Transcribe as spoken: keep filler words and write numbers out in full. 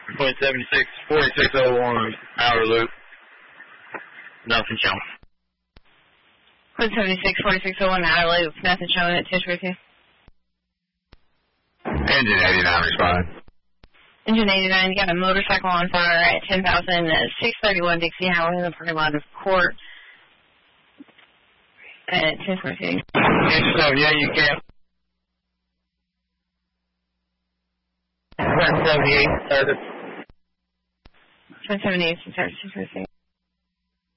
Point seven six, forty-six oh one, hour loop. Nothing showing. Point seventy-six, forty-six oh one, hour loop. Nothing showing at two three two. Engine eighty-nine responding. Engine eighty-nine, you got a motorcycle on fire at ten thousand six thirty-one Dixie Highway in the parking lot of Court at ten forty-two. So, yeah, you can. one seventy-eight, started. one seventy-eight, started two forty-two.